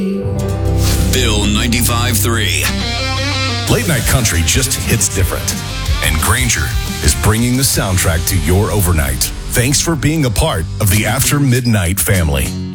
Bill 95.3. Late night country just hits different. And Granger is bringing the soundtrack to your overnight. Thanks for being a part of the After Midnight family.